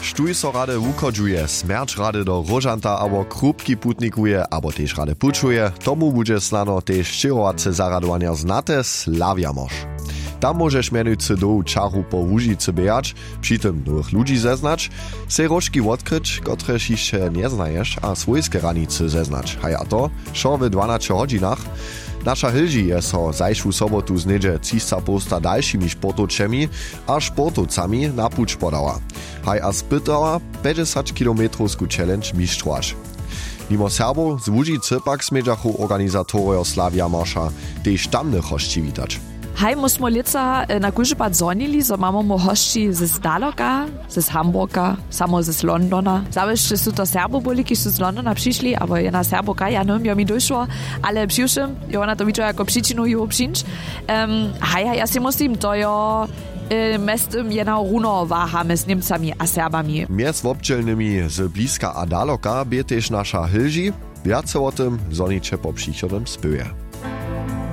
štuj so rady wukodźuje, smjerć rady do rožanta abo krupki putnikuje, abo tež rady pučuje, tomu bude snano tež štěrovace zaradovania znate Slavia mož. Tam możesz mianujcy dołu czaru po Łužicy bejać, przy tym nowych ludzi zeznać, sej rożki odkryć, kotreż jeszcze nie znajesz, a swojskie ranicy zeznać. A to, šo w 12 godzinach. Nasza Hilži je so zajszłu sobotu z niedzie cisca posta dalszymi sportowcami a sportowcami na puć podała. A spytała 50 kilometrowsku challenge mistrzować. Mimo Serbów z Łužicy pak smedzachu organizatorio Slavia Morsza tež tamnych hości witać. Hej, musimy lica na kužepat zonili, so mamy hości z Daloka, z Hamburga, samo z Londona. Zawsze są to Serboboli, którzy z Londona przyszli, ale jedna Serboka, ja nie wiem, mi doszło, ale przyszłym, ja ona to widziała jako przyczynę jego przyjść. Hej, ja si musím, to jo mestem jedna runo wahamy z Niemcami a Serbami. Między obdzielnymi z bliska a Daloka bie też nasza Hilži, wiace o tym zonicze po przychodem spyje.